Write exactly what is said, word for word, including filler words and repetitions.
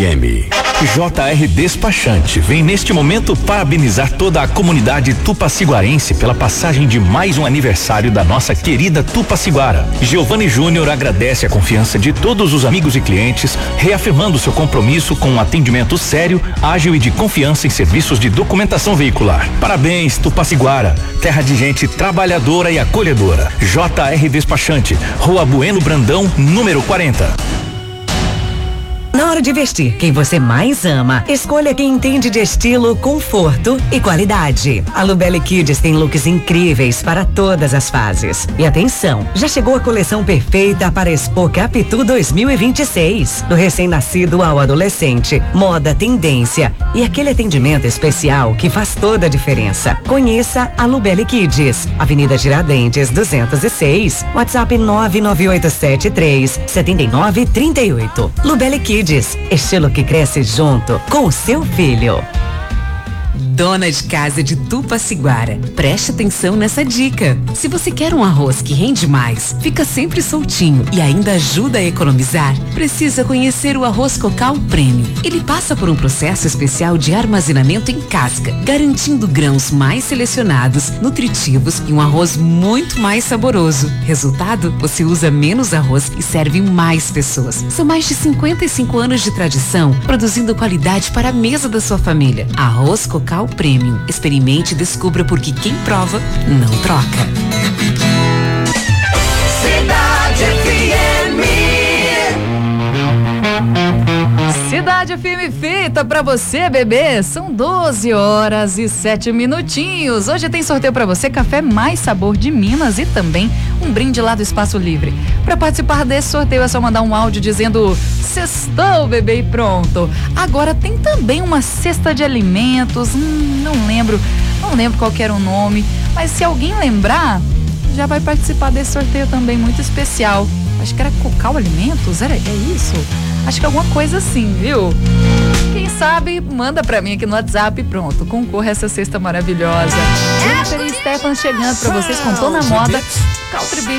M. J R Despachante vem neste momento parabenizar toda a comunidade tupaciguarense pela passagem de mais um aniversário da nossa querida Tupaciguara. Giovanni Júnior agradece a confiança de todos os amigos e clientes, reafirmando seu compromisso com um atendimento sério, ágil e de confiança em serviços de documentação veicular. Parabéns, Tupaciguara, terra de gente trabalhadora e acolhedora. J R Despachante, Rua Bueno Brandão, número quarenta. Na hora de vestir quem você mais ama, escolha quem entende de estilo, conforto e qualidade. A Lubelli Kids tem looks incríveis para todas as fases. E atenção, já chegou a coleção perfeita para a Expo Capitu dois mil e vinte e seis. Do recém-nascido ao adolescente, moda, tendência e aquele atendimento especial que faz toda a diferença. Conheça a Lubelli Kids, Avenida Tiradentes duzentos e seis, WhatsApp nove nove oito sete três sete nove três oito. Lubelli Kids, estilo que cresce junto com o seu filho. Dona de casa de Tupaciguara, preste atenção nessa dica. Se você quer um arroz que rende mais, fica sempre soltinho e ainda ajuda a economizar, precisa conhecer o arroz Cocal Premium. Ele passa por um processo especial de armazenamento em casca, garantindo grãos mais selecionados, nutritivos e um arroz muito mais saboroso. Resultado, você usa menos arroz e serve mais pessoas. São mais de cinquenta e cinco anos de tradição, produzindo qualidade para a mesa da sua família. Arroz Cocal Premium. Experimente e descubra porque quem prova não troca. Cidade F M. Cidade F M feita pra você, bebê. São doze horas e sete minutinhos. Hoje tem sorteio pra você, café mais sabor de Minas e também um brinde lá do Espaço Livre. Pra participar desse sorteio é só mandar um áudio dizendo sextou, bebê, e pronto. Agora tem também uma cesta de alimentos, hum, não lembro, não lembro qual que era o nome, mas se alguém lembrar, já vai participar desse sorteio também muito especial. Acho que era Cocal Alimentos, era, é isso? Acho que alguma coisa assim, viu? Quem sabe, manda pra mim aqui no WhatsApp e pronto, concorra a essa cesta maravilhosa. Jennifer e Stefan chegando pra vocês com Tô na Moda, Country Beat